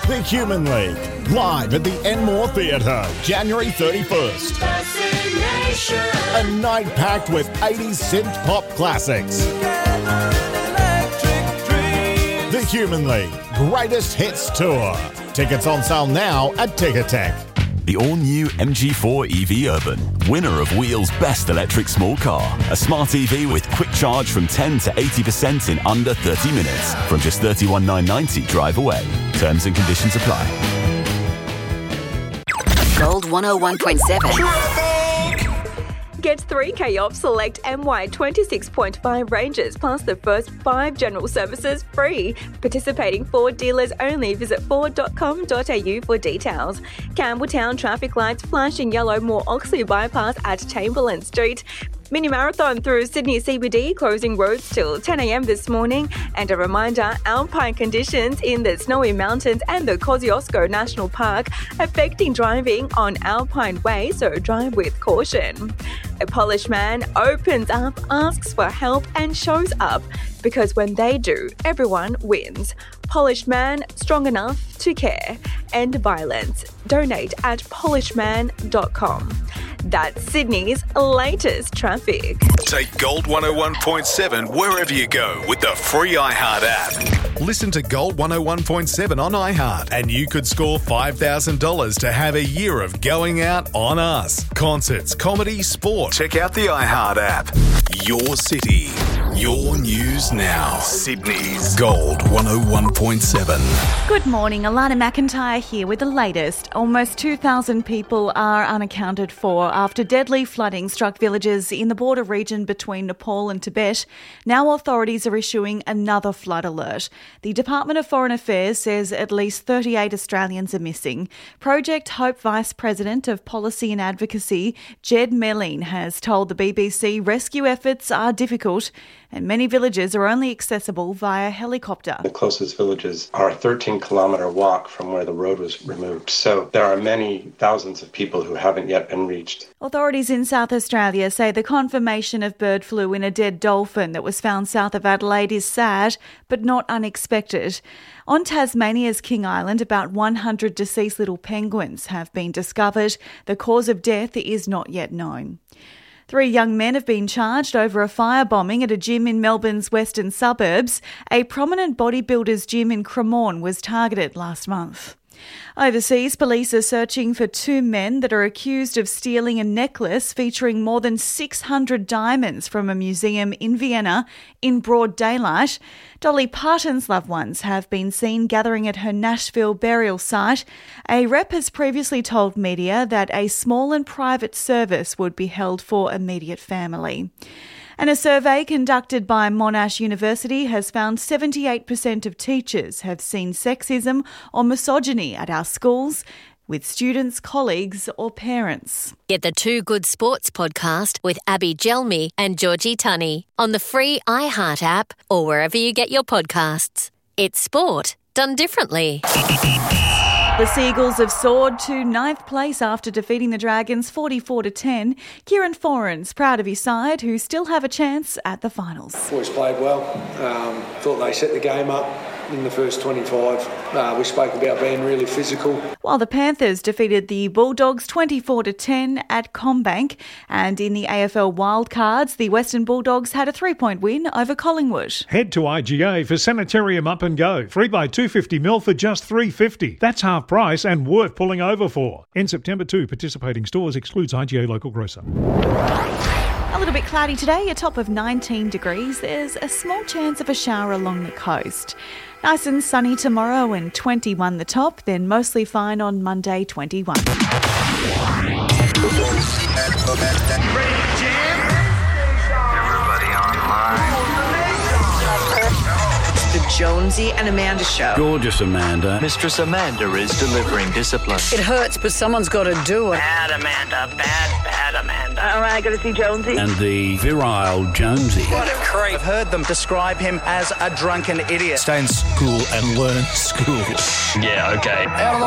The Human League, live at the Enmore Theatre, January 31st. A night packed with 80s synth pop classics. The Human League, Greatest Hits Tour. Tickets on sale now at Ticketek. The all-new MG4 EV Urban, winner of Wheel's Best Electric Small Car. A smart EV with quick charge from 10 to 80% in under 30 minutes. From just $31,990 drive away. Terms and conditions apply. Gold 101.7. Get 3K off select MY 26.5 ranges plus the first 5 general services free. Participating Ford dealers only. Visit ford.com.au for details. Campbelltown traffic lights flashing yellow, more Oxley bypass at Chamberlain Street. Mini marathon through Sydney CBD, closing roads till 10 a.m. this morning. And a reminder, alpine conditions in the Snowy Mountains and the Kosciuszko National Park affecting driving on Alpine Way, so drive with caution. A Polish man opens up, asks for help and shows up, because when they do, everyone wins. Polish man, strong enough to care. End violence. Donate at polishman.com. That's Sydney's latest traffic. Take Gold 101.7 wherever you go with the free iHeart app. Listen to Gold 101.7 on iHeart and you could score $5,000 to have a year of going out on us. Concerts, comedy, sport. Check out the iHeart app. Your city, your news now. Sydney's Gold 101.7. Good morning, Alana McIntyre here with the latest. Almost 2,000 people are unaccounted for after deadly flooding struck villages in the border region between Nepal and Tibet. Now authorities are issuing another flood alert. The Department of Foreign Affairs says at least 38 Australians are missing. Project Hope Vice President of Policy and Advocacy, Jed Melling, has told the BBC rescue efforts are difficult and many villages are only accessible via helicopter. The closest villages are a 13-kilometre walk from where the road was removed, so there are many thousands of people who haven't yet been reached. Authorities in South Australia say the confirmation of bird flu in a dead dolphin that was found south of Adelaide is sad, but not unexpected. On Tasmania's King Island, about 100 deceased little penguins have been discovered. The cause of death is not yet known. 3 young men have been charged over a firebombing at a gym in Melbourne's western suburbs. A prominent bodybuilders' gym in Cremorne was targeted last month. Overseas, police are searching for 2 men that are accused of stealing a necklace featuring more than 600 diamonds from a museum in Vienna in broad daylight. Dolly Parton's loved ones have been seen gathering at her Nashville burial site. A rep has previously told media that a small and private service would be held for immediate family. And a survey conducted by Monash University has found 78% of teachers have seen sexism or misogyny at our schools, with students, colleagues or parents. Get the Two Good Sports podcast with Abby Gelmi and Georgie Tunney on the free iHeart app or wherever you get your podcasts. It's sport done differently. The Seagulls have soared to 9th place after defeating the Dragons 44-10. Kieran Foran's proud of his side, who still have a chance at the finals. Boys played well. Thought they set the game up in the first 25. We spoke about being really physical. While the Panthers defeated the Bulldogs 24-10 at CommBank. And in the AFL Wildcards, the Western Bulldogs had a 3-point win over Collingwood. Head to IGA for Sanitarium Up and Go. 3x 250ml for just $3.50. That's half price and worth pulling over for. In September 2, participating stores excludes IGA local grocer. A little bit cloudy today, a top of 19 degrees. There's a small chance of a shower along the coast. Nice and sunny tomorrow and 21 the top, then mostly fine on Monday, 21. Everybody online. The Jonesy and Amanda Show. Gorgeous Amanda. Mistress Amanda is delivering discipline. It hurts, but someone's got to do it. Bad Amanda. Bad Amanda. All right, got to see Jonesy. And the virile Jonesy. What a creep. I've heard them describe him as a drunken idiot. Stay in school and learn school. Yeah, okay. Out of the